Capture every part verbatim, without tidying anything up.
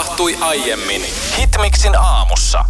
tapahtui aiemmin Hitmixin aamussa.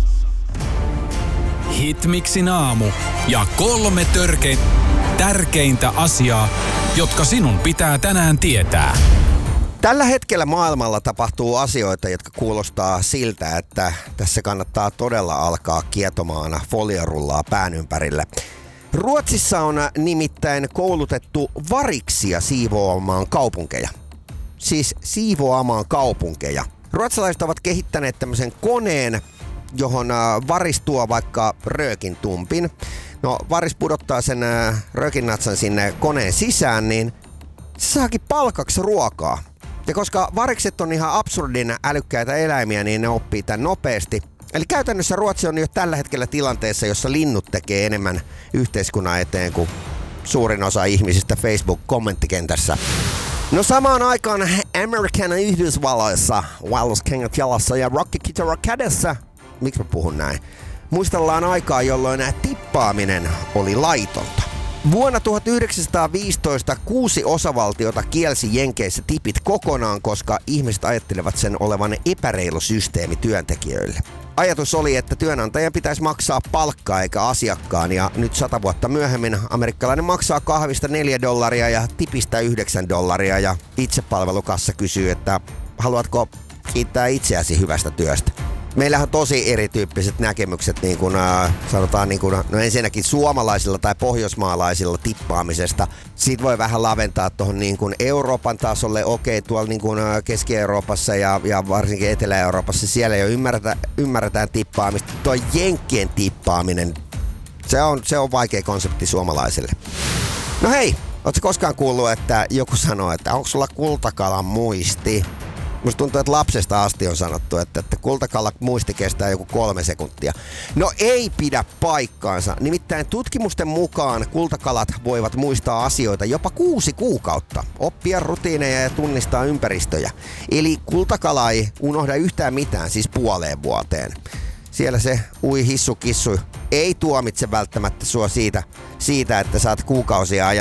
Hitmixin aamu ja kolme törkein, tärkeintä asiaa, jotka sinun pitää tänään tietää. Tällä hetkellä maailmalla tapahtuu asioita, jotka kuulostaa siltä, että tässä kannattaa todella alkaa kietomaan foliorullaa pään ympärille. Ruotsissa on nimittäin koulutettu variksia siivoamaan kaupunkeja. Siis siivoamaan kaupunkeja. Ruotsalaiset ovat kehittäneet tämmöisen koneen, johon varis tuo vaikka röökintumpin. No, varis pudottaa sen röökinnatsan sinne koneen sisään, niin se saakin palkaksi ruokaa. Ja koska varikset on ihan absurdin älykkäitä eläimiä, niin ne oppii tämän nopeasti. Eli käytännössä Ruotsi on jo tällä hetkellä tilanteessa, jossa linnut tekee enemmän yhteiskunnan eteen kuin suurin osa ihmisistä Facebook-kommenttikentässä. No samaan aikaan American Yhdysvalloissa, Walloskengät jalassa ja rockikitara kädessä, miksi mä puhun näin, muistellaan aikaa, jolloin tippaaminen oli laitonta. Vuonna tuhatyhdeksänsataaviisitoista kuusi osavaltiota kielsi Jenkeissä tipit kokonaan, koska ihmiset ajattelevat sen olevan epäreilu systeemi työntekijöille. Ajatus oli, että työnantajan pitäisi maksaa palkkaa eikä asiakkaan, ja nyt sata vuotta myöhemmin amerikkalainen maksaa kahvista neljä dollaria ja tipistä yhdeksän dollaria, ja itsepalvelukassa kysyy, että haluatko kiittää itseäsi hyvästä työstä. Meillähän on tosi erityyppiset näkemykset, niin kuin äh, sanotaan, niin kuin, no ensinnäkin suomalaisilla tai pohjoismaalaisilla tippaamisesta. Siitä voi vähän laventaa tuohon niin kuin Euroopan tasolle. Okei, tuolla niin kuin äh, Keski-Euroopassa ja, ja varsinkin Etelä-Euroopassa siellä jo ymmärretään, ymmärretään tippaamista. Tuo jenkkien tippaaminen, se on, se on vaikea konsepti suomalaisille. No hei, ootko koskaan kuullut, että joku sanoo, että onko sulla kultakalan muisti? Musta tuntuu, että lapsesta asti on sanottu, että, että kultakalan muisti kestää joku kolme sekuntia. No ei pidä paikkaansa. Nimittäin tutkimusten mukaan kultakalat voivat muistaa asioita jopa kuusi kuukautta. Oppia rutiineja ja tunnistaa ympäristöjä. Eli kultakala ei unohda yhtään mitään, siis puoleen vuoteen. Siellä se ui hissu kissu ei tuomitse välttämättä sua siitä, siitä että sä oot kuukausia ajan